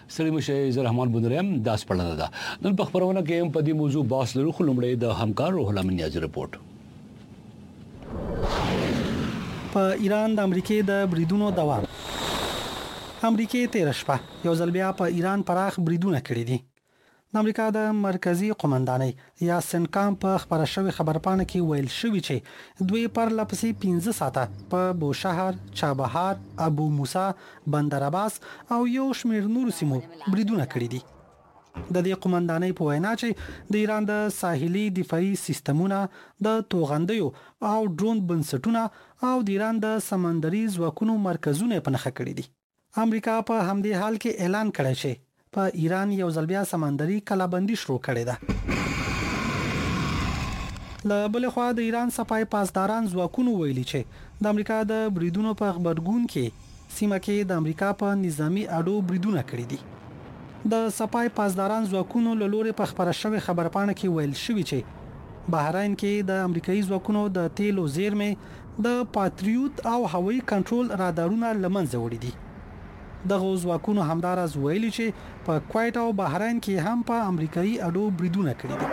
سړي مشه زه رحمان بودرم داس پړنه ده نن په خبرونه کې هم په دې موضوع باس لرو خو لمړی د همکار روح الله منیازي رپورت. په ایران د امریکای د بریدونو دوام. امریکای تیر شپه یو ځل بیا په ایران پراخ بریدونه کړی دي. د امریکا د مرکزی قومندانۍ یا سنکام په خبره شوی خبرپاڼه کې ویل شوی چې دوی پر لپسې 15 ساعته په بوشهر، چابهار، ابو موسی، بندر عباس او یو شمېر نور سیمو بریدونه کړی دي. د دې قومندانۍ په وینا چې د ایران د ساحلي دفاعي سیستمونه، د توغندیو او ډرون بنسټونه او د ایران د سمندري ځواکونو مرکزونه په نښه کړی دي. امریکا په همدې حال کې اعلان کړی چې په ایران یو ځل بیا سمندري کلابندي شروع کړې ده. له بل خوا د ایران سپای پاسداران ځواکونو ویلي چې د امریکا د بریدونو په خبرګون کې سیمه کې د امریکا په نظامی اډو بریدونه کړی دي. د سپای پاسداران ځواکونو له لوري په خبره شوی خبرپاڼه کې ویل شوی چې بحرین کې د امریکایي ځواکونو د تیلو زیرمې د پاتریوت او هوایي کنټرول رادارونه لمنځه وړي دي. دغه ځواکونو همدارز ویلي چې په کویت او بحرین کې هم په امریکایي اډو بریدونه کړي دي.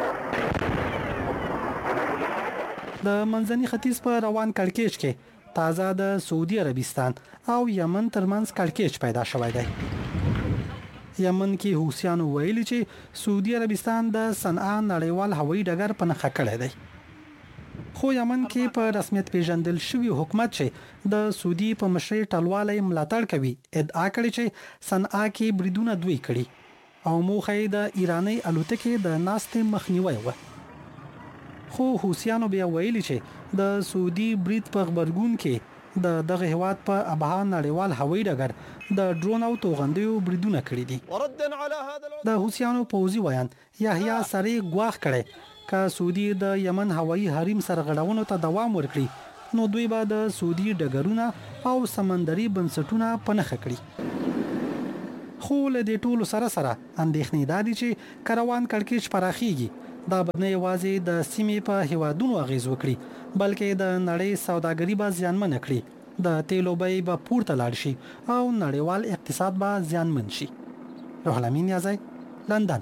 د منځني ختیځ په روان کړکېچ کې تازه د سعودي عربستان او یمن ترمنځ کړکېچ پیدا شوی دی. یمن کې حوثیانو ویلي چې سعودي عربستان د صنعا نړیوال هوایي ډګر په نښه کړی دی. خو یمن کې په رسمیت پیژندل شوی حکومت چې د سعودي په مشرۍ ټلواله ملاتړ کوي ادعا کړې چې صنعا کې بریدونه دوی کړي او موخه یې د ایرانی الوتکې د ناستې مخنیوي و. خو حوثیانو بیا ویلي چې د سعودي برید په خبرګون کې دغه هواد په ابها نړیوال هوایي ډګر د ډرون او توغندیو بریدونه کړي دي. د حوثیانو پوځي ویان یحیی سری ګواښ کړي که سعودي د یمن هوایي حریم سرغړونو ته دوام ورکړي نو دوی به د سعودي ډګرونه او سمندري بنسټونه پنهخه کړي. خو له دې ټولو سره اندېښنې دادي چې کروان کړکېچ پراخيږي دا به نه یوازې د سیمې په هیوادونو اغیز وکړي بلکې د نړۍ سوداګري به زیانمن کړي، د تیلو بیې به پورته لاړ شي او نړیوال اقتصاد به زیانمن شي. روح الله منیازي، لندن.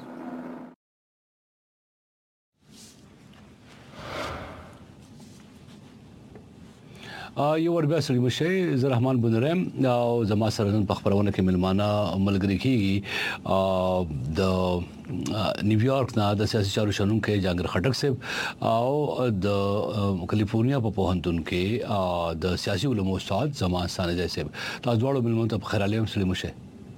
یو ور بیا سړي مشه زه رحمان بودرم او زما سره نن په خبرونه کې ملمانه ملګری کیږي د نیویارک نه د سیاسي چارو شنونکو جانګر خټک صاحب او د کیلیفورنیا په پوهنتون کې د سیاسي علومو استاد زمان سانجه صاحب. تاسو ډول ملمنو ته خیر علیم سړي مشه.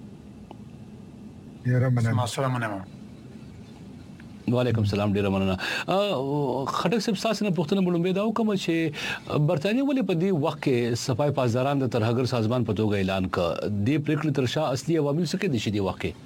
یاره مننه. السلام علیکم. وعلیکم السلام. ډیر مننه. خټک صاحب تاسو نه پوښتنه مړومبه دا وکم چې برتانیې ولې په دې وخت کې صفای پاسداران د ترهګر سازمان په توګه اعلان کړ؟ دې پریکړې ترشا اصلي عوامل څه کې دي چې دی وخت کې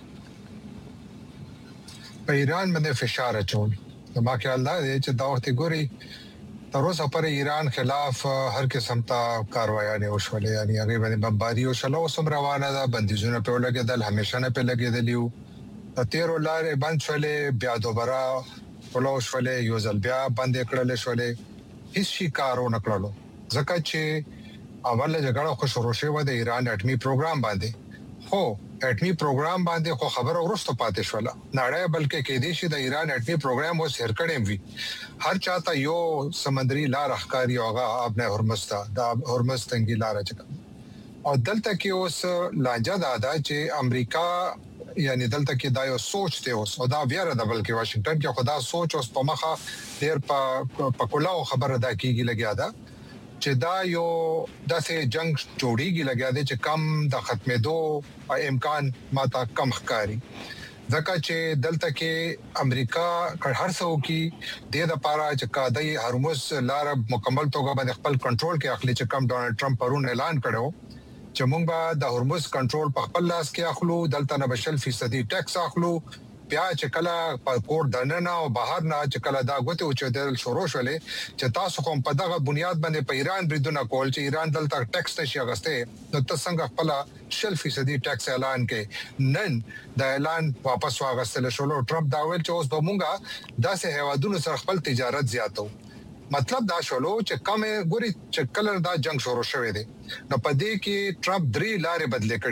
په ایران باندې فشار اچول. ما خیال دا دی چې دا وخت ګوري تر اوسه پر ایران خلاف هر قسم ته کاروایانه وشولې، یعنی هغه باندې بمباری او شلو سم روانه ده، بندیزونه په لګیدل، همیشه نه په لګیدلیو، تیر ولاره باندې شولې، بیا دوباره ولو شولې، یو ځل بیا باندې کړل شولې، هیڅ شي کارو نه کړلو ځکه چې اوله جګړه خو شروع شوه د ایران اټمی پروګرام باندې. خو اټمی پروګرام باندې خو خبره ورسته پاتې شوله نړۍ، بلکې کې دي چې د ایران اټمی پروګرام اوس هر کړم وی هر چاته یو سمندري لار ښکاری اوغه ابنه هرمز ته د هرمز تنګي لار چکه او دلته کې اوس لاجا دا چې امریکا یعنی دلته کې دا یو سوچ ته اوس او دا بیا د بلکې واشنگټن کې خدا سوچ اوس په مخه ډیر په کولاو خبره دا کیږي لګیا ده چې دا یو داسې جنگ جوړیږي لګیا دی چې کم د ختمېدو امکان ماته کم ښکاری ځکه چې دلته کې امریکا هر څو کې د لپاره چې کادای هرمز لار مکمل توګه باندې خپل کنټرول کې اخلي چې کم ډونالد ټرمپ پرون اعلان کړو چې موږ به د هرمز کنټرول په خپل لاس کې اخلو، دلته نه 20% ټیکس اخلو، بیا چې کله په کوړ دننه او بهر نه چې کله دا غوته او چې د شروع شولې چې تاسو کوم په دغه بنیاد باندې په ایران بریدونه کول چې ایران دلته ټیکس نشي اغسته، نو تاسو څنګه خپل 20% ټیکس اعلان کې نن د اعلان واپس واغستل شو. ټرمپ دا ویل چې اوس به مونږه داسې هوادونو سره خپل تجارت زیاتو. مطلب دا شولو چې کومه ګوري چې کله دا جنگ شروع شوه دی نو په دې کې ټرمپ 3 لارې بدلې کړې دي.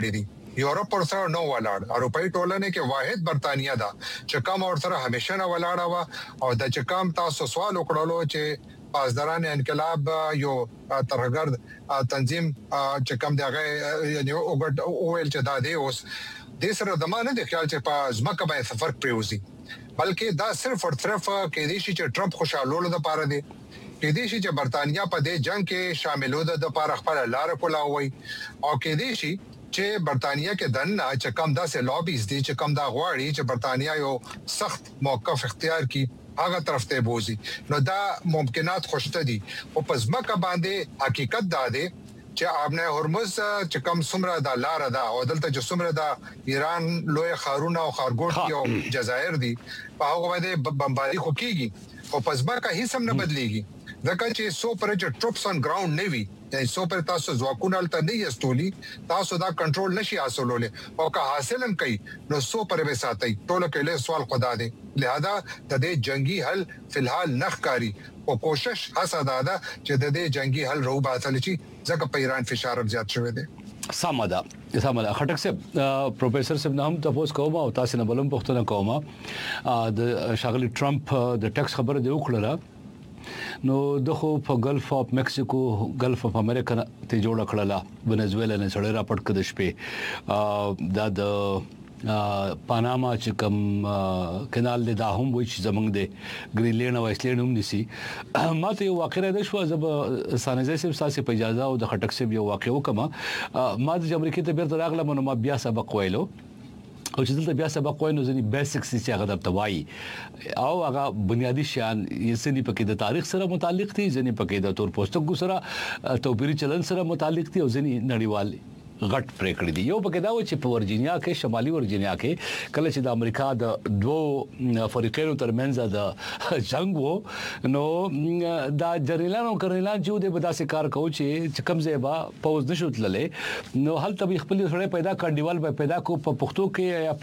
یورپ پر سره نو ولاړ اروپאי ټولنه کې واحد برتانیا ده چې کوم اور سره همیشه نه ولاړه وا او د چکم تاسو سوال وکړلو چې پاسداران انقلاب یو ترهګرد تنظیم چې کوم دغه یعنی اوول چې دا دی اوس د سره د مانه د خیال چې په ځمکه باندې سفر پریوزي بلکې دا صرف او صرف کې دي چې ټرمپ خوشاله ده پاره دي کې دي چې برتانیا په دې جنگ کې شاملو ده د پاره خپل لار کولاوي او کې دي چې برتانیا کې دنه چې کم داسې لابیز دي چې کم دا غواړي چې برتانیا یو سخت موقف اختیار کړي هغه طرف ته بوزي نو دا ممکنات خوشته دي او په ځمکه باندې حقیقت دا دی چې ابن هرمز چې کم سمره د لار ده او دلته چې سمره د ایران لوی خارونه او خارګوټ یو جزایر دي په هغه باندې بمباري خو کیږي او په ځمکه هیڅ هم نه بدليږي ځکه چې سو پر چې ټروپس ان ګراوند نیوي یعنی سو پر تاسو ځواکونه تل نه یستولي تاسو دا کنټرول نشي حاصلوله او که حاصل هم کوي نو سو پر به ساتي ټول کې له سوال خدا دی لہذا د دې جنگي حل فلحال نخکاری او کوشش حسد ده چې د دې جنگي حل رو باسل شي ځکه په ایران فشار زیات شوی دی سمدا خټک صاحب پروفیسور صاحب نام تاسو کومه او تاسو نه بلم پښتنه کومه د شاغلی ټرمپ د ټیکس خبره دی وکړه نو دغه په ګلف اف میکسیکو ګلف اف امریکا ته جوړ کړله ونزویلا نه سره راپټ کړ شپې دا د پاناما چې کوم کانال له دا هم وای چې زمنګ د ګرینلینډ او ایسلینډ هم نسی ماته یو واقعه ده شو زب سانځي سب ساسي په اجازه او د خټک سب یو واقعه وکما ما د امریکا ته بیرته راغله نو ما بیا سبق ویلو او چې دلته بیا سبق وایي نو ځنی بیسکس چې هغه د توای او هغه بنیادی شیان یې ځنی پکې د تاریخ سره متعلق دي ځنی پکې د تور پوسټو سره توپیری چلن سره متعلق دي او ځنی نړیوال غټ پریکړې دي یو پکې دا و چې په ورجینیا کې شمالي ورجینیا کې کله چې د امریکا د دوه فریقونو ترمنځ د جنگ وو نو دا جنرالانو کرنلان چې د بداسې کار کوي چې کم ځای پوز نشو تللې نو هل تبي خپل سره پیدا کډیوال به پیدا کو په پښتو کې یا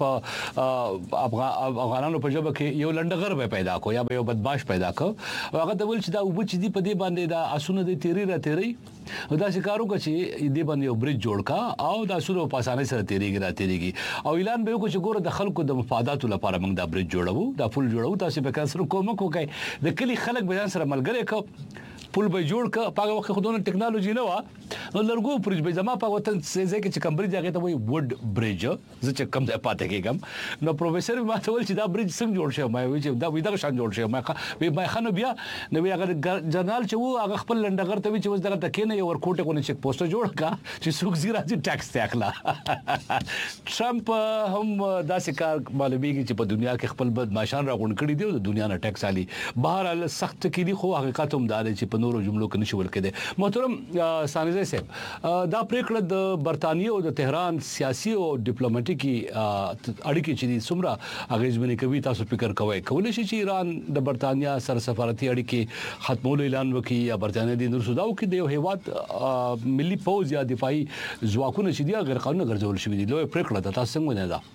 په افغانانو په جبه کې یو لندغر به پیدا کو یا به یو بدمعاش پیدا کو هغه د ول چې دا وب چې دی په دې باندې دا اسونه د تیری را تیری دا شکارو کوي چې دې باندې یو برج جوړ کا او دا سره په اسانه سره تیریږي او اعلان به وکړي چې ګوره د خلکو د مفاداتو لپاره موږ دا برج جوړو دا پل جوړو تاسو به کسر کوم کوي د کلی خلک به سره ملګری کو پل به جوړ ک په وخت خودونه ټیکنالوژي نه و نو لرګو برج به زما په وطن سيزه کې چې کم برج هغه ته وي وډ برج زه چې کم ځای پاتې کېږم نو پروفیسور ما ته ول چې دا برج څنګه جوړ شو ما وی چې دا وې دا شان جوړ شو ما خانو بیا نو هغه جنرال چې وو هغه خپل لندغر ته وی چې وځ دغه تکینه یو ورکوټه کو نه چک پوسټ جوړ کا چې څوک زیرا چې ټیکس تاکلا ټرمپ هم داسې کار معلومیږي چې په دنیا کې خپل بدمعشان راغون کړی دی او د دنیا نه ټیکس علي بهر ال سخت کې دي خو حقیقت هم دا دی چې په نورو جملو کې نشول کېده محترم سانځي صاحب دا پریکړه د برتانیې او د تهران سیاسي او ډیپلوماټیکي اړیکې چې دي سمرا اغیزمنې کوي تاسو فکر کوئ کولای شي چې ایران د برتانیې سره سفارتي اړیکې ختمولو اعلان وکړي یا برتانیې د نور سوداو کې د یو هیواد ملي پوز یا دفاعي ځواکونه چې دي غیر قانوني ګرځول شوی دي لوی پریکړه ده تاسو څنګه نه ده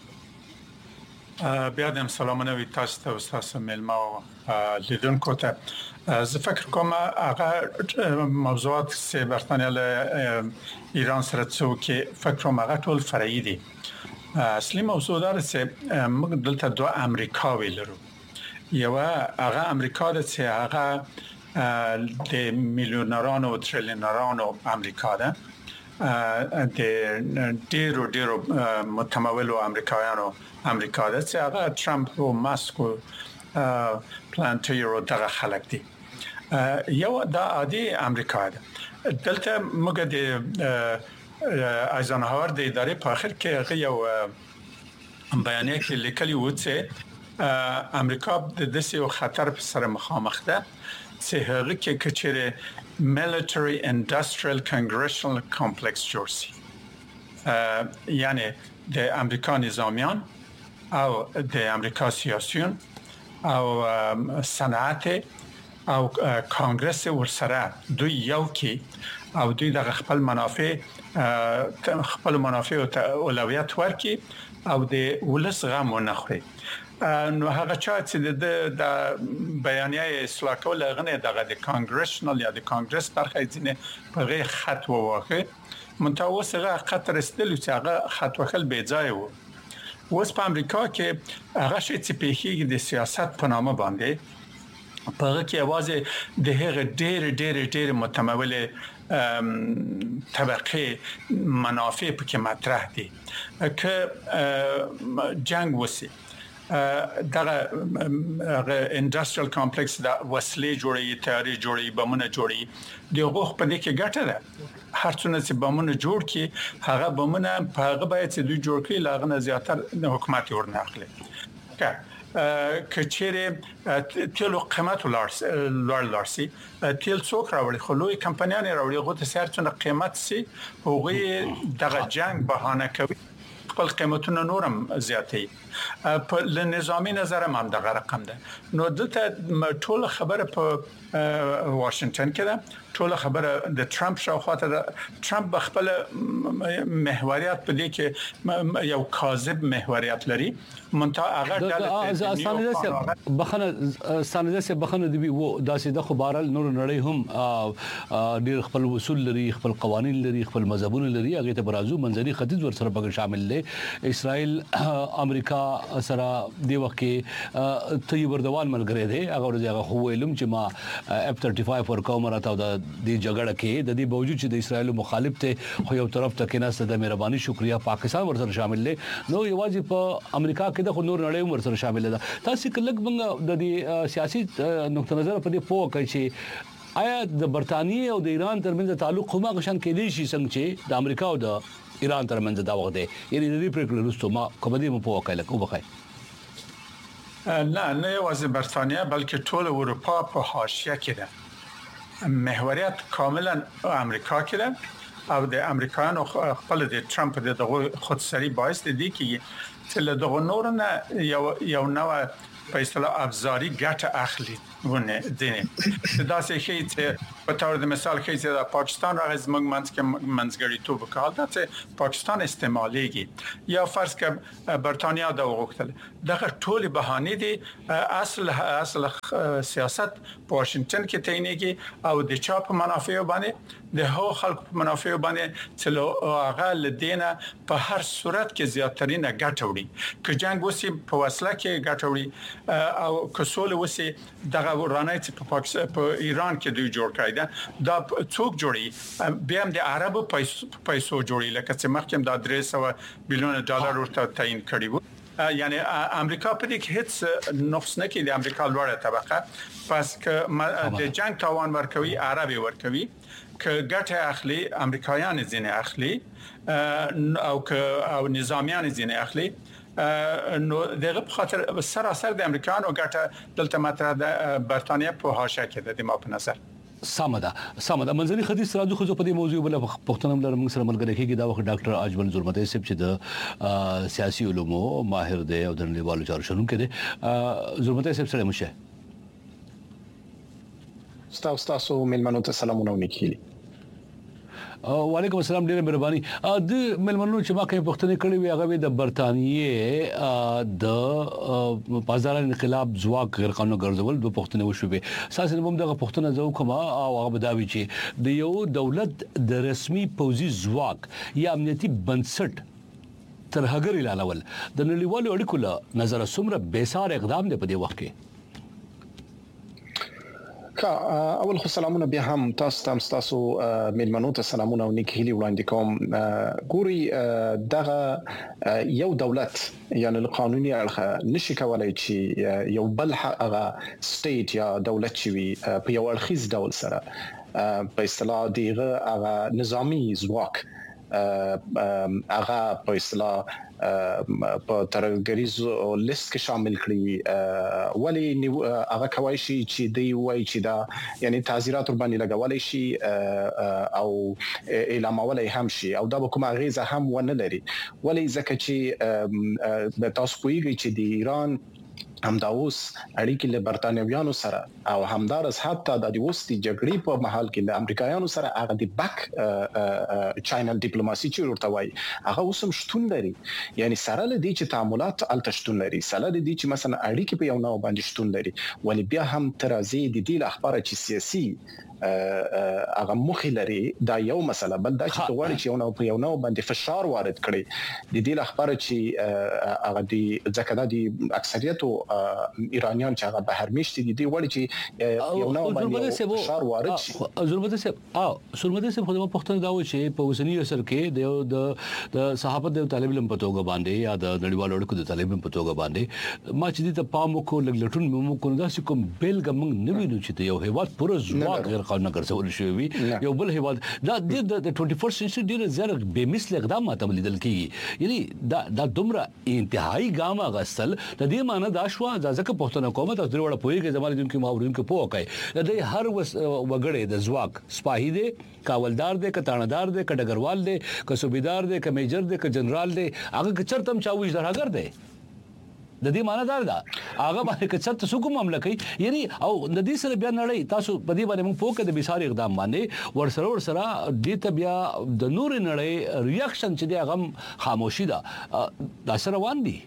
بیا د سلامونه وي تاسو ته تاسو ملما لیدونکو ته زه فکر کوم هغه موضوعات چې برتانیا له ایران سره څوک فکر کوم هغه ټول فرعي دي اصلي موضوع دا چې موږ دلته دوه امریکا ویلرو یو هغه امریکا چې هغه د میلیونرانو او تریلیونرانو امریکا ده د ډیرو متمولو امریکایانو امریکا ده چې هغه ټرمپ او ماسک او پلانټیر او دغه خلک دي یو د عادي امریکا ده دلته موږ د ایزنهاور د ادارې په اخر کې هغه یو بیانیه کې لیکلی و چې امریکا د دسیو خطر سره مخامخ ده چې هغه کې کچره military industrial congressional complex جوړ شي یعنی د امریکا نظامیان او د امریکا سیاسيون او صنعت او کانګرس ورسره دوی یو کې او دوی د خپل منافع ته اولویت ورکړي او د ولس غم ونخوري نو هغه چې د بیانیه اصلاح کول غنه د کانګرشنل یا د کانګرس برخه ځینې په غیر خط وواخه متوسطه خطر رسیدلی چې هغه خط وهل بې ځای وو. اوس په امریکا کې هغه شی چې په هیګ د سیاست په نامه باندې په هغه کې आवाज د هغه ډېر متموله طبقه منافع په کې مطرح دي که جنگ وسی دغه انډستریال کمپلیکس د وسلې جوړي تیاری جوړي بمونه جوړي د حقوق په دې کې ګټه ده هر څونه چې بمونه جوړ کی هغه بمونه په هغه باید چې دوی جوړ کړي لاغنه زیاتره حکومت ورنه اخلي کچېره تیلو قیمت لارسي تیل څوک راوړي خلوی کمپنیان راوړي غوته سرچنه قیمت سي هغه دغه جنگ بهانه کوي خپل قیمتونه نورم زیاتې په نظامی نظر هم دغه رقم ده نو دلته ټول خبره په واشنگټن کې ده ټول خبره د ټرمپ شاوخواته ده ټرمپ بخپل محوریت په دې کې یو کاذب محوریت لري منتها هغه ډاله بخنه دی وو داسې د خبرال نور نړۍ هم ډیر خپل اصول لري خپل قوانين لري خپل مذهبونه لري هغه ته برازو منځري ختیځ ور سره پکې شامل دي اسرائیل امریکا سره دی وخت کې ته وردوان ملګری دی هغه ورځ هغه ویلم چې ما F-35 ور کوم راته د دې جګړه کې د دې باوجود چې د اسرائیل مخالف ته خو یو طرف ته کې نه د مهرباني شکریا پاکستان ور سره شامل دي نو یوازې په امریکا کې د نور نړۍ ور سره شامل ده تاسو کله څنګه د دې سیاسي نقطه نظر په دې پوه کوي چې آیا د برتانیې او د ایران ترمنځ تعلق کومه غشن کې دي شي څنګه چې د امریکا او د ایران ترمنځ دا وخت دی یعنی د دې پرکړه لستو ما کوم دې مو پوه کړل کو بخای نه یوازې برتانیه بلکې ټول اروپا په حاشیه کې ده محوریت کاملا امریکا کې ده او د امریکایانو خپل د ټرمپ د خودسری باعث دي چې چې دغه نور نه یو نوع په اصطلاح ابزاری ګټه اخلي ونه دي دا څه شي چې په تور د مثال کې چې د پاکستان راغی زموږ منځګړی توب کال دا چې پاکستان استعماليږي یا فرض ک برتانیا دا وغوښتل دغه ټول بهانه دي اصل سیاست په واشنگټن کې تعینېږي او د چا په منافع باندې د هو خلکو په منافع باندې چې هغه لدینه په هر صورت کې زیاترینه ګټه وړي که جنگ وسی په وسله کې ګټه وړي او که سول وسی دغه ورانه چې په ایران کې دوی جوړ کړی دا څوک جوړي بیا هم د عربو پیسو جوړي لکه چې مخکې د 300 بلیون ډالر ورته تعیین کړی وو یعنی امریکا په دې کې هیڅ نقص نه کوي د امریکا لوړه طبقه پس که د جنگ تاوان ورکوي عربي ورکوي که ګټه اخلي امریکایان ځینې اخلي او نظامیان ځینې اخلي نو دغه په خاطر سراسر د امریکایانو ګټه دلته مطرح د برتانیې په حاشیه کې ده د ما په نظر سمده منځري ختیځ راځو خو په دې موضوع بل پښتون لر موږ سره ملګری کېږي دا وخت ډاکټر اجمل زرمتی صاحب چې د سیاسي علومو ماهر دی او د نړیوالو چارو شنونکو دی زرمتی صاحب سره مشه تاسو ملمنو ته سلامونه ونکړي وعلیکم السلام ډیره مهرباني د ملمنو چې ما کوم پښتنې کړې وي هغه د برتانیې د بازار انقلاب ځواک غیر قانوني ګرځول د پښتنې وشو به اساسا هم دغه پښتنه زو کومه او هغه بداوي چې د یو دولت د رسمي پوځي ځواک یا امنیتي بنسټ تر هغه اعلانول د نړیوالو اړیکو له نظر سمره بیسار اقدام دی په دې وخت کې اول خو سلامونه بیا هم تاسو ملمنو ته سلامونه او نیکهیلی وړاندې کوم ګوري دغه یو دولت یعنی قانوني اړخ نشي کولای چې یو بل هغه سټیټ یا دولت چې په یو اړخیز ډول سره په اصطلاح دیغه هغه نظامی ځواک هغه په اصطلاح په ترګریزو لیست کې شامل کړي ولی هغه کوي چې دی وایي چې دا یعنی تعزیرات باندې لګولای شي او اعلامولای هم شي او دا کومه غیزه هم ونه لري ولی ځکه چې د تاسو کویږي چې د ایران همدا اوس اړیکې له برتانویانو سره او همدارس حتی د وستي جګړې په محل کې له امریکایانو سره هغه د بک چینل ډیپلوماسي چې ورته وایي هغه اوسم شتون لري یعنی سره له دې چې تعاملات الته شتون لري سره له دې چې مثلا اړیکې په یو نوع باندې شتون لري ولی بیا هم ترازی د دې اخبار چې سیاسي هغه مخې لري دا یو مسله بل دا چې غواړي چې یو نو باندې فشار وارد کړي د دې لپاره چې هغه د ځکه د اکثریت ایرانیان چې هغه بهر میشتي دي غواړي چې یو نو باندې فشار وارد شي ضرورت سه خدمت پښتون دا و چې په وسنی اثر کې د صحافت د طالب علم په توګه باندې یا د نړیوالو اړیکو د طالب علم په توګه باندې ما چې د پام کو لګلټون مو کو دا چې کوم بیل ګمنګ نوی نو چې یو هیواد پر ځواک غیر قانوني ګرځول شوی یو بل هیواد دا د 21st century ډیر زیات به مثل اقدامات عمل کیږي یعنی دا دومره انتهایی ګام غسل د دې معنی دا شو ځکه پښتون حکومت د ډیرو پویږي زموږ د محاورین کې پوه کوي د هر وګړي د ځواک سپاهی دی کاولدار دی کتاندار دی کډګروال دی کسوبیدار دی کمیجر دی ک جنرال دی هغه چرتم چاويش درهګر دی د دې معنی دا هغه باندې کڅت څه کوم معاملې کوي یعنی او د دې سره بیا نړۍ تاسو په دې باندې موږ پوکې د بيسار اقدام باندې ورسره د ته بیا د نور نړۍ ریاکشن چې دی هغه خاموشي ده دا سره روان دي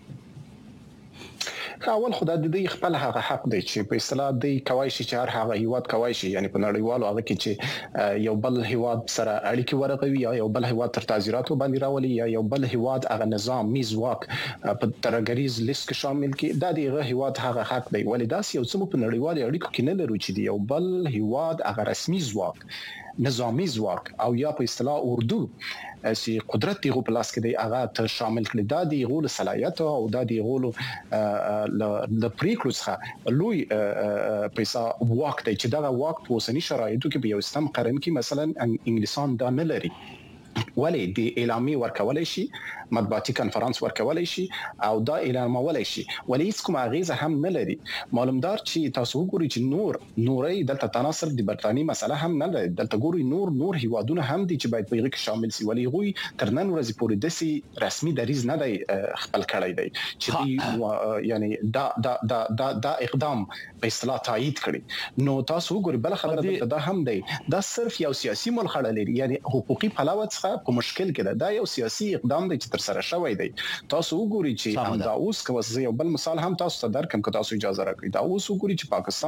اول خدای دې خپل هغه حق دی چې په اصطلاح دی کوي چې هر هغه هیواد کوي شي یعنی په نړیوالو هغه کې چې یو بل هیواد سره اړیکې ورغوي یا یو بل هیواد تر تعزیراتو باندې راولي یا یو بل هیواد هغه نظام میزواک په ترګریز لیست کې شامل کې دا دی هیواد هغه حق دی ولې دا یو څه په نړیوالو اړیکو کې نه لري چې یو بل هیواد هغه رسمي ځواک نظامی ځواک او یا په اصطلاح اردو چې قدرت دی په لاس کې دی هغه ته شامل کړي دا دی غول صلاحیت او دا دی غول د پریکړو څخه لوی پیسې واک دی چې دا واک په اوسنی شرایطو کې په یو سم قرن کې مثلا انګلیسان دا نه لري ولی د اعلامی ورکولای شي مطبوعاتي کانفرنس ورکولای شي او دا اعلانولای شي ولی هیڅ کوم غیزه هم نه لري معلومدار چې تاسو ګورئ چې نوري دلته تناصر د برتانی مسله هم نه لري دلته ګورئ نور هیوادونه هم دي چې باید په یغه کې شامل شي ولی غوي تر نن ورځې پورې دسي رسمي دریز نه دی خپل کړی دی چې یعنی دا اقدام په اصطلاح تایید کړي نو تاسو ګورئ بل خبره دا هم دی دا صرف یو سیاسي ملخړه لري یعنی حقوقي پلاوت په مشکل کې دا یو سیاسي اقدام دی چې تر سره شوی دی تاسو وګورئ چې دا اوس کوم یو بل مثال هم تاسو ته درکم که تاسو اجازه راکړئ دا اوس وګورئ چې پاکستان